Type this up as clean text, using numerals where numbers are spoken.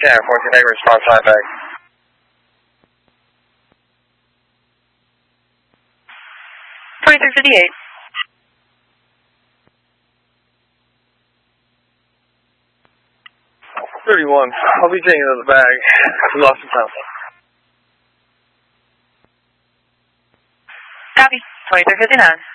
10, 14 negative response, high back. $23.58. 31. I'll be taking another bag. We lost some time. Copy. 23.59.